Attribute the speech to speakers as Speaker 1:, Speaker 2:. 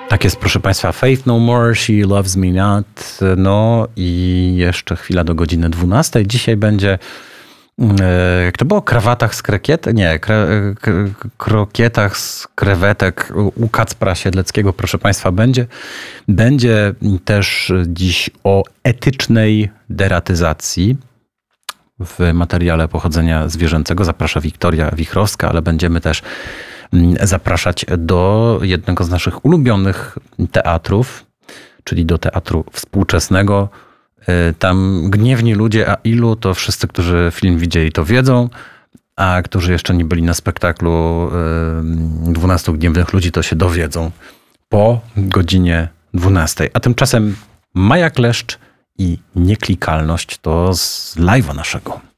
Speaker 1: Tak jest, proszę Państwa. Faith No More, She Loves Me Not. No i jeszcze chwila do godziny 12. Dzisiaj będzie... Jak to było? Krawatach z krekiet? Nie, krokietach z krewetek u Kacpra Siedleckiego, proszę Państwa, będzie. Będzie też dziś o etycznej deratyzacji w materiale pochodzenia zwierzęcego. Zaprasza Wiktoria Wichrowska, ale będziemy też zapraszać do jednego z naszych ulubionych teatrów, czyli do teatru współczesnego. Tam gniewni ludzie, a ilu, to wszyscy, którzy film widzieli, to wiedzą, a którzy jeszcze nie byli na spektaklu 12 gniewnych ludzi, to się dowiedzą po godzinie 12. A tymczasem Maja Kleszcz i Nieklikalność to z live'a naszego.